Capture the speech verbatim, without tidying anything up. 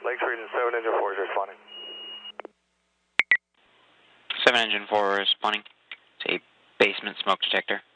Lakes Region seven Engine four is responding. seven Engine four responding. It's a basement smoke detector.